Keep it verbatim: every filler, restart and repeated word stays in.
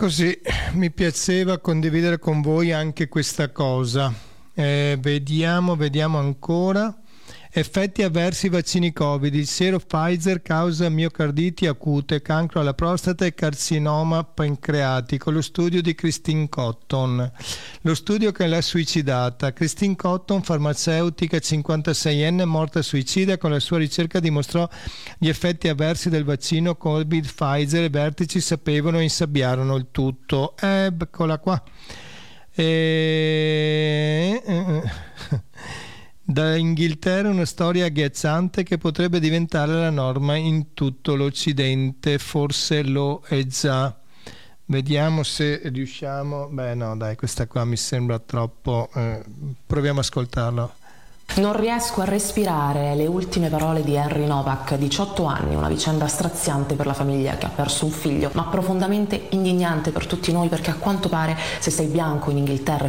così mi piaceva condividere con voi anche questa cosa. Eh, vediamo, vediamo ancora. Effetti avversi vaccini Covid. Il siero Pfizer causa miocarditi acute, cancro alla prostata e carcinoma pancreatico. Lo studio di Christine Cotton. Lo studio che l'ha suicidata. Christine Cotton, farmaceutica cinquantaseienne, morta suicida, con la sua ricerca dimostrò gli effetti avversi del vaccino Covid Pfizer. I vertici sapevano e insabbiarono il tutto. Eccola qua. E... Da Inghilterra una storia agghiacciante che potrebbe diventare la norma in tutto l'Occidente, forse lo è già. Vediamo se riusciamo. Beh no, dai, questa qua mi sembra troppo. Eh, proviamo ad ascoltarlo. Non riesco a respirare, le ultime parole di Henry Novak, diciotto anni, una vicenda straziante per la famiglia che ha perso un figlio, ma profondamente indignante per tutti noi, perché a quanto pare se sei bianco in Inghilterra